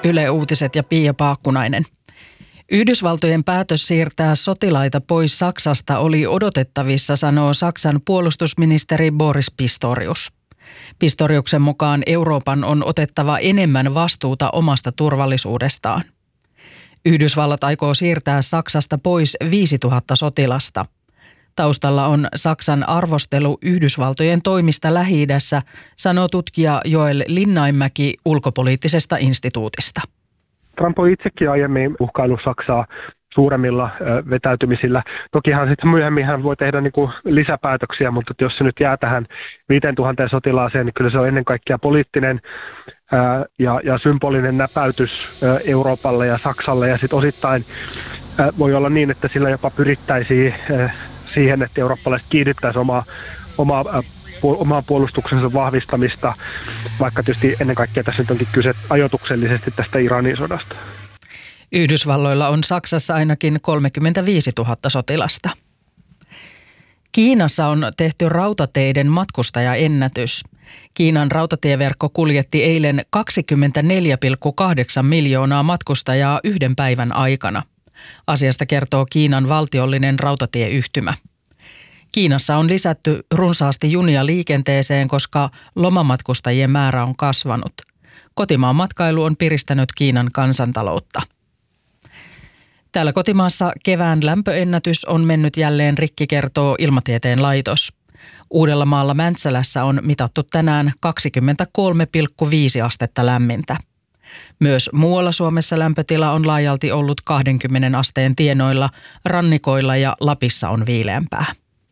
Yle Uutiset ja Pia Paakkunainen. Yhdysvaltojen päätös siirtää sotilaita pois Saksasta oli odotettavissa, sanoo Saksan puolustusministeri Boris Pistorius. Pistoriuksen mukaan Euroopan on otettava enemmän vastuuta omasta turvallisuudestaan. Yhdysvallat aikoo siirtää Saksasta pois 5000 sotilasta. Taustalla on Saksan arvostelu Yhdysvaltojen toimista Lähi-idässä, sanoo tutkija Joel Linnainmäki ulkopoliittisesta instituutista. Trump on itsekin aiemmin uhkaillut Saksaa suuremmilla vetäytymisillä. Tokihan sitten myöhemmin hän voi tehdä lisäpäätöksiä, mutta jos se nyt jää tähän 5000 sotilaaseen, niin kyllä se on ennen kaikkea poliittinen ja symbolinen näpäytys Euroopalle ja Saksalle. Ja sitten osittain voi olla niin, että sillä jopa pyrittäisiin siihen, että eurooppalaiset kiihdyttäisi omaa puolustuksensa vahvistamista, vaikka tietysti ennen kaikkea tässä nyt onkin kyse ajoituksellisesti tästä Iranin sodasta. Yhdysvalloilla on Saksassa ainakin 35 000 sotilasta. Kiinassa on tehty rautateiden matkustajaennätys. Kiinan rautatieverkko kuljetti eilen 24,8 miljoonaa matkustajaa yhden päivän aikana. Asiasta kertoo Kiinan valtiollinen rautatieyhtymä. Kiinassa on lisätty runsaasti junia liikenteeseen, koska lomamatkustajien määrä on kasvanut. Kotimaan matkailu on piristänyt Kiinan kansantaloutta. Täällä kotimaassa kevään lämpöennätys on mennyt jälleen rikki, kertoo Ilmatieteen laitos. Uudellamaalla Mäntsälässä on mitattu tänään 23,5 astetta lämmintä. Myös muualla Suomessa lämpötila on laajalti ollut 20 asteen tienoilla, rannikoilla ja Lapissa on viileämpää.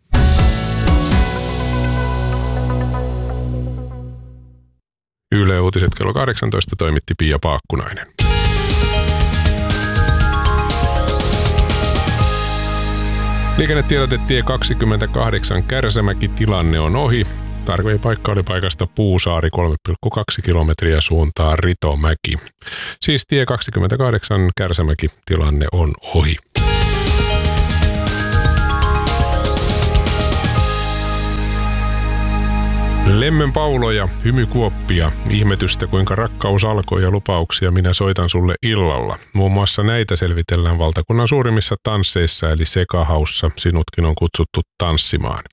Yle Uutiset kello 18 toimitti Pia Paakkunainen. Liikennetiedote tie 28 Kärsämäki, tilanne on ohi. Tarkempi paikka oli paikasta Puusaari 3,2 kilometriä suuntaan Ritomäki. Siis tie 28 Kärsämäki, tilanne on ohi. Lemmenpauloja, hymykuoppia, ihmetystä kuinka rakkaus alkoi ja lupauksia minä soitan sulle illalla. Muun muassa näitä selvitellään valtakunnan suurimmissa tansseissa eli Sekahaussa. Sinutkin on kutsuttu tanssimaan.